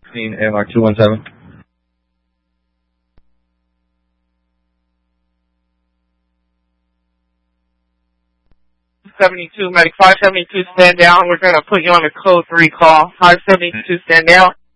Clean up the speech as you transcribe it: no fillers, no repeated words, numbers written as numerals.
AMR 217. 72, medic 572, stand down. We're going to put you on a code 3 call. 572, stand down.